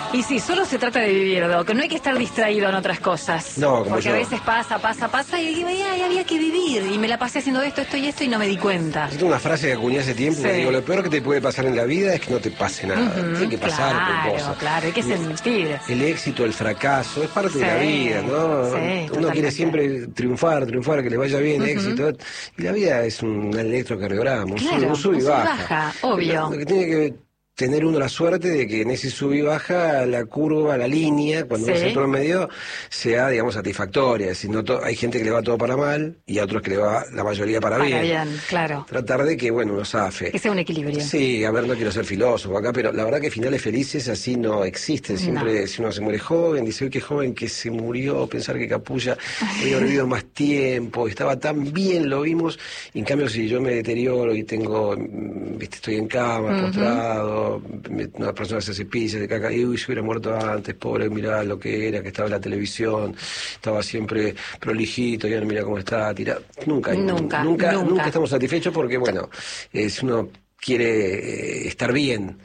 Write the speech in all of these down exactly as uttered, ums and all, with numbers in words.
Y sí, solo se trata de vivir, Doc. No hay que estar distraído en otras cosas. No, como Porque yo. a veces pasa, pasa, pasa y digo, ay, había que vivir. Y me la pasé haciendo esto, esto y esto y no me di cuenta. Yo tengo una frase que acuñé hace tiempo Sí. que digo, lo peor que te puede pasar en la vida es que no te pase nada. Ujú, Tiene que pasar claro, por cosas. claro, hay que sentir. El éxito, el fracaso, es parte Sí, de la vida, ¿no? sí, Uno totalmente. quiere siempre triunfar, triunfar, que le vaya bien, Ujú. éxito. Y la vida es un electrocardiograma, un Claro, sub, un sub y un sub y baja. baja, obvio. Lo, lo que tiene que tener uno la suerte de que en ese sub y baja la curva, la línea, cuando Sí. uno se promedio, sea, digamos, satisfactoria. Es decir, no to- hay gente que le va todo para mal y a otros que le va la mayoría para, Para bien. bien, claro. Tratar de que, bueno, uno zafe. Que sea un equilibrio. Sí, a ver, no quiero ser filósofo acá, pero la verdad que finales felices así no existen. Siempre, No. si uno se muere joven, dice, uy, qué joven que se murió, pensar que Capulla había vivido más tiempo, estaba tan bien, lo vimos. Y en cambio, si yo me deterioro y tengo, mm, viste, estoy en cama, Ujú. postrado, me- una persona se cepilla, se caca, y uy, si hubiera muerto antes, pobre, mirá lo que era, que estaba en la televisión, estaba siempre prolijito, y ahora mira cómo está, tirado. Nunca, Nunca, nunca, nunca. nunca estamos satisfechos porque, bueno, es uno quiere eh, estar bien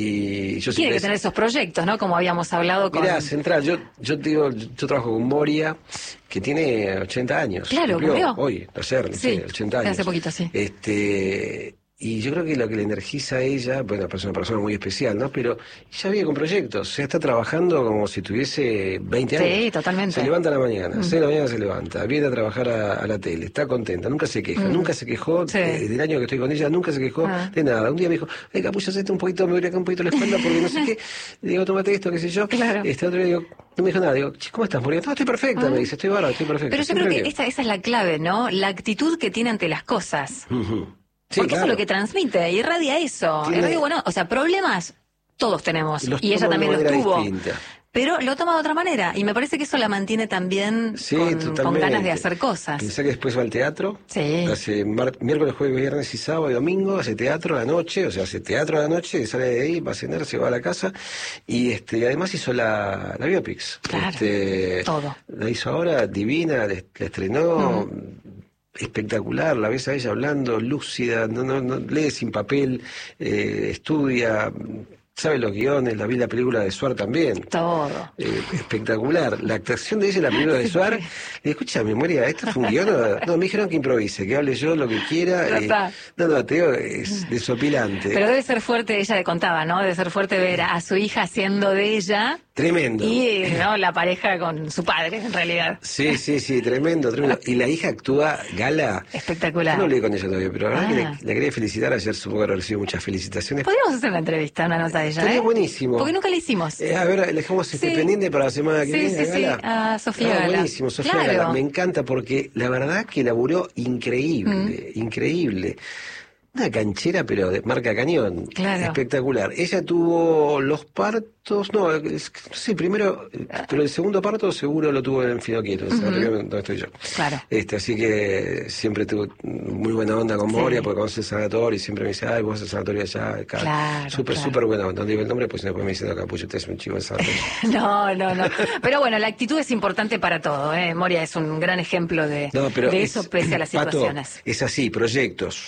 y yo Tiene siempre que tener esos proyectos, ¿no? Como habíamos hablado con... Mirá, Central, yo, yo te digo, yo, yo trabajo con Moria, que tiene ochenta años. Claro, cumplió. Hoy, ayer, no Sí, sé, ochenta años. hace poquito, sí. Este, y yo creo que lo que le energiza a ella, bueno, es una persona muy especial, ¿no? Pero ella vive con proyectos, o sea, está trabajando como si tuviese veinte Sí, años. totalmente. Se levanta a la mañana, a seis de la mañana se levanta, viene a trabajar a, a la tele, está contenta, nunca se queja, Mm. nunca se quejó, Sí. eh, del año que estoy con ella, nunca se quejó Ah. de nada. Un día me dijo, ay, Capulla, hacete un poquito, me duele acá un poquito la espalda porque no sé qué. Le digo, tómate esto, qué sé yo. Claro. Este otro día digo, no me dijo nada, digo, "Che, ¿cómo estás, Moria? No, estoy perfecta, Ah. me dice, estoy bárbaro, estoy perfecta. Pero yo Siempre creo que bien. esa, esa es la clave, ¿no? La actitud que tiene ante las cosas. Ujú. Sí, Porque eso claro. es lo que transmite, irradia eso. Tiene- Irradia, bueno, o sea, problemas todos tenemos. Los Y ella toma de también los manera tuvo. distinta. Pero lo toma de otra manera. Y me parece que eso la mantiene también Sí, con, totalmente. con ganas de hacer cosas. Pensá que después va al teatro. Sí. Hace mar- miércoles, jueves, viernes y sábado y domingo, hace teatro a la noche, o sea, hace teatro a la noche, sale de ahí, va a cenar, se va a la casa. Y este y además hizo la, la biopics. Claro, Este, todo. La hizo ahora, divina, la, la estrenó. Espectacular, la ves a ella hablando, lúcida, no, no, no, lee sin papel, eh, estudia, sabe los guiones, la vi la película de Suar también. Todo. Eh, espectacular. La actuación de ella en la película de Suar, le dije, escucha, memoria, ¿esto fue un guión? o-?" No, me dijeron que improvise, que hable yo lo que quiera. Ya eh, está. no, no, te digo, es desopilante. Pero debe ser fuerte, ella le contaba, ¿no? Debe ser fuerte ver a su hija haciendo de ella Tremendo. y, ¿no? La pareja con su padre, en realidad. Sí, sí, sí, tremendo, tremendo. Y la hija actúa gala. Espectacular. Yo no hablé con ella todavía, pero la verdad Ah. que le, le quería felicitar. Ayer supongo que recibido muchas felicitaciones. Podríamos hacer una entrevista, una nota de ella, Estaría ¿eh? buenísimo. Porque nunca la hicimos. Eh, a ver, le dejamos este Sí. pendiente para la semana que Sí, viene. sí, sí, Gala. a Sofía Ah, Gala. buenísimo, Sofía Claro. Gala. Me encanta porque la verdad que laburó increíble, Mm. increíble. Una canchera, pero de marca cañón. Claro. Espectacular. Ella tuvo los partos, no, es- no sé, primero, pero el segundo parto seguro lo tuvo en Finoquieto, en San Río, donde estoy yo. Claro. Este, así que siempre tuve muy buena onda con Sí. Moria, porque conoce el sanatorio y siempre me dice, ay, vos el sanatorio allá, acá. Claro, Súper, claro. súper buena onda. No digo el nombre, pues después me dicen, no, Capucho, usted es un chivo del sanatorio. No, no, no. Pero bueno, la actitud es importante para todo, ¿eh? Moria es un gran ejemplo de, No, pero de es- eso pese a las Pato, situaciones. es así, proyectos.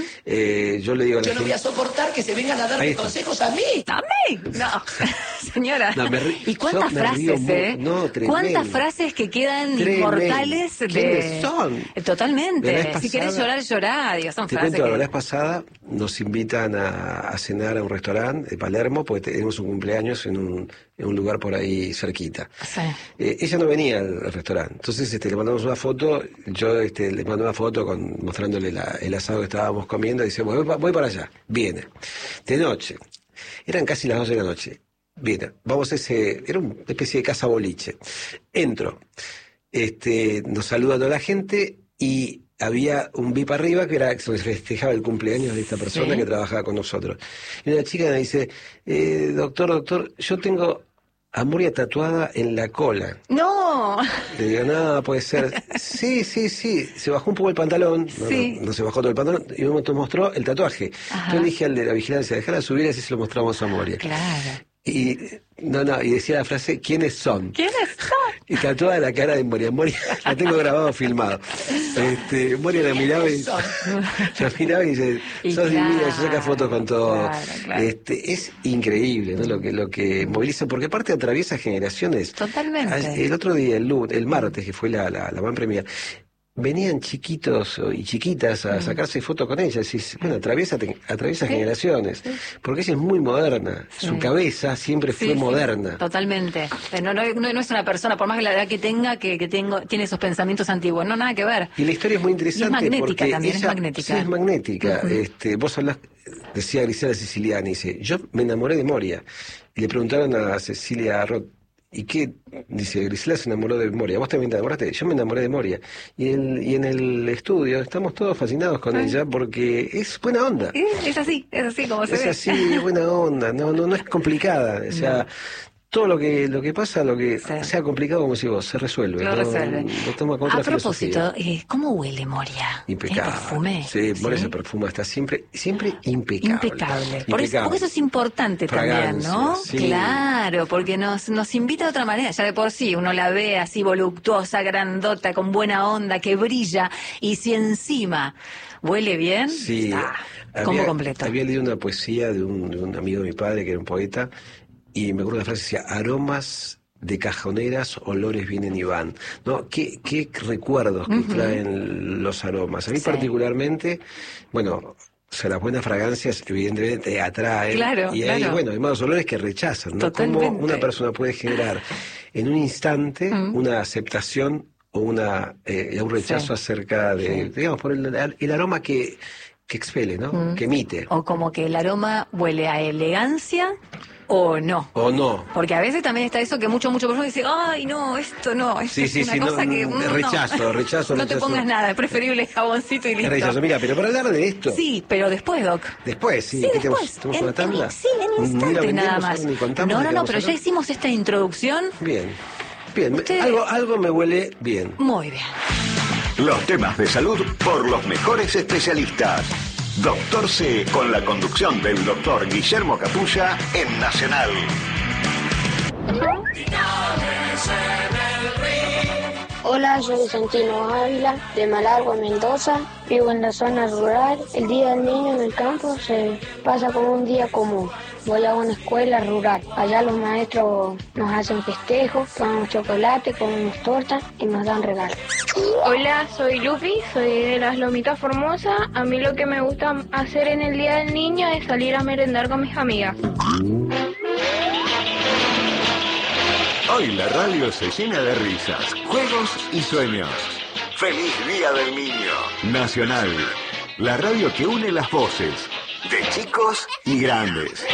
Eh, yo le digo a la Yo no voy a gente... soportar que se vengan a Ahí darme está. consejos a mí. ¿A mí? No, señora. No, me ri- ¿Y cuántas yo me río frases, mu- eh? no, tremendo. ¿Cuántas frases que quedan Tremendo. inmortales de... ¿Quiénes son? Eh, La Totalmente. vez Si querés pasada- llorar, llorá. Digo, son Te frases cuento, que... la vez pasada nos invitan a, a cenar a un restaurante de Palermo, porque tenemos un cumpleaños en un, en un lugar por ahí cerquita. Sí. Eh, ella no venía al, al restaurante, entonces este, le mandamos una foto, yo este, le mando una foto con, mostrándole la- el asado que estábamos comiendo, y dice, voy, pa- voy para allá, viene. De noche, eran casi las doce de la noche, viene, vamos a ese, era una especie de casa boliche. Entro, este, nos saluda toda la gente y había un V I P arriba que era que se festejaba el cumpleaños de esta persona Sí. que trabajaba con nosotros. Y una chica me dice, eh, doctor, doctor, yo tengo a Moria tatuada en la cola. No. Le digo, no, puede ser. Sí, sí, sí. Se bajó un poco el pantalón. No, Sí. no, no se bajó todo el pantalón. Y me mostró el tatuaje. Ajá. Yo le dije al de la vigilancia, dejala subir así se lo mostramos a Moria. Claro. Y no, no, y decía la frase, ¿quiénes son? ¿Quiénes son? y tatuada la cara de Moria. Moria, la tengo grabado, filmado. Este, Moria la miraba y, la miraba y dice, y sos claro, divina, se saca fotos con todo. Claro, claro. Este, es increíble, ¿no? Lo que, lo que moviliza, porque aparte atraviesa generaciones. Totalmente. El otro día, el, lunes, el martes, que fue la, la, la Van Premier, venían chiquitos y chiquitas a sacarse fotos con ella. Y, bueno, atraviesa, atraviesa ¿Sí? generaciones, Sí. porque ella es muy moderna. Sí. Su cabeza siempre fue Sí, sí, moderna. totalmente. No, no, no es una persona, por más que la edad que tenga, que, que tengo, tiene esos pensamientos antiguos. No, nada que ver. Y la historia es muy interesante. Y es magnética porque también, ella, es magnética. Sí, es magnética. Uh-huh. este, vos hablás, decía Grisela Siciliani, dice, yo me enamoré de Moria. Y le preguntaron a Cecilia Roth, ¿y qué? Dice, Grisela se enamoró de Moria. ¿Vos también te enamoraste? Yo me enamoré de Moria. Y, el, y en el estudio estamos todos fascinados con ah. ella porque es buena onda. Es, es así, es así como se Es ve. así, es buena onda. No, no, no es complicada. O sea, no. todo lo que lo que pasa, lo que sí. sea complicado, como si vos, se resuelve. Lo no, resuelve. Lo toma con a otra propósito, eh, ¿cómo huele Moria? Impecable. ¿El perfume? Sí, Moria ¿Sí? se perfuma, está siempre, siempre impecable. Impecable. Por eso, porque eso es importante Fragancia, también, ¿no? Sí. Claro, porque nos, nos invita de otra manera. Ya de por sí, uno la ve así voluptuosa, grandota, con buena onda, que brilla. Y si encima huele bien, sí. ah, había, combo completo. Había leído una poesía de un, de un amigo de mi padre, que era un poeta, y me acuerdo la frase, decía, aromas de cajoneras, olores vienen y van. ¿No? ¿Qué, qué recuerdos que uh-huh. traen los aromas? A mí sí. particularmente, bueno, o sea, las buenas fragancias evidentemente te atraen. Claro, y claro. hay, bueno, hay malos olores que rechazan, ¿no? Totalmente. Cómo una persona puede generar en un instante uh-huh. una aceptación o una eh, un rechazo sí. acerca de, sí. digamos, por el, el aroma que, que expele, ¿no? Mm. Que emite. O como que el aroma huele a elegancia o no. O no. Porque a veces también está eso que mucho, mucho persona dice, ay, no, esto no, esto sí, es sí, una sí, cosa no, que... No, no, rechazo, rechazo, no rechazo. te pongas nada, es preferible jaboncito y listo. Rechazo, mira, pero para hablar de esto... Sí, pero después, Doc. Después, sí. Sí, ¿Qué después. ¿Tenemos En, una tanda? En, sí, en instante nada más. Ni contamos, no, ni no, no, pero ya hablar. hicimos esta introducción. Bien, bien. Usted... Algo, algo me huele bien. Muy bien. Los temas de salud por los mejores especialistas. Doctor C, con la conducción del doctor Guillermo Capulla en Nacional. Hola, soy Santino Ávila, de Malargüe, Mendoza. Vivo en la zona rural. El Día del Niño en el campo se pasa como un día común. Voy a una escuela rural. Allá los maestros nos hacen festejos, tomamos chocolate, comemos torta y nos dan regalos. Hola, soy Lupi, soy de las Lomitas Formosas. A mí lo que me gusta hacer en el Día del Niño es salir a merendar con mis amigas. Hoy la radio se llena de risas, juegos y sueños. ¡Feliz Día del Niño! Nacional, la radio que une las voces de chicos y grandes.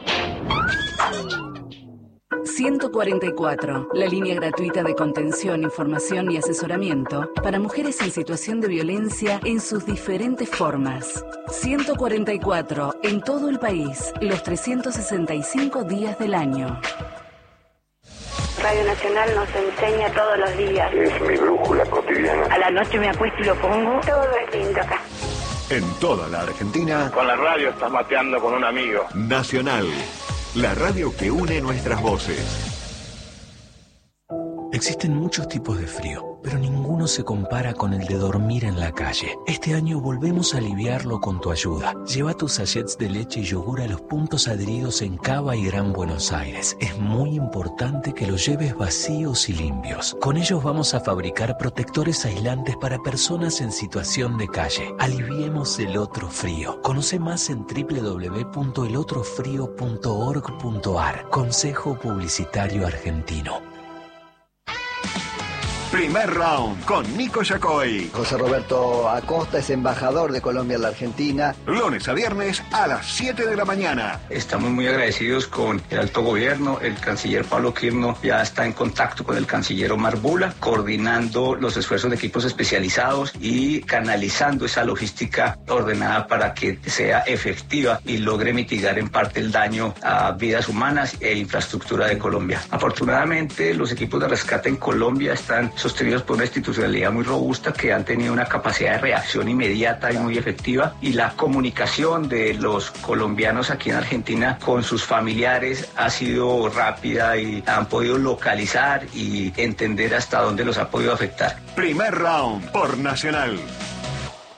ciento cuarenta y cuatro, la línea gratuita de contención, información y asesoramiento para mujeres en situación de violencia en sus diferentes formas. ciento cuarenta y cuatro, en todo el país, los trescientos sesenta y cinco días del año. Radio Nacional nos enseña todos los días. Es mi brújula cotidiana. A la noche me acuesto y lo pongo. Todo es lindo acá. En toda la Argentina. Con la radio estás mateando con un amigo. Nacional, la radio que une nuestras voces. Existen muchos tipos de frío, pero ninguno se compara con el de dormir en la calle. Este año volvemos a aliviarlo con tu ayuda. Lleva tus sachets de leche y yogur a los puntos adheridos en Cava y Gran Buenos Aires. Es muy importante que los lleves vacíos y limpios. Con ellos vamos a fabricar protectores aislantes para personas en situación de calle. Aliviemos el otro frío. Conoce más en doble u doble u doble u punto el otro frío punto org punto a r. Consejo Publicitario Argentino. Primer round con Nico Yacoy. José Roberto Acosta es embajador de Colombia en la Argentina. Lunes a viernes a las siete de la mañana. Estamos muy agradecidos con el alto gobierno. El canciller Pablo Quirno ya está en contacto con el canciller Omar Bula, coordinando los esfuerzos de equipos especializados y canalizando esa logística ordenada para que sea efectiva y logre mitigar en parte el daño a vidas humanas e infraestructura de Colombia. Afortunadamente, los equipos de rescate en Colombia están sostenidos por una institucionalidad muy robusta, que han tenido una capacidad de reacción inmediata y muy efectiva, y la comunicación de los colombianos aquí en Argentina con sus familiares ha sido rápida y han podido localizar y entender hasta dónde los ha podido afectar. Primer round por Nacional.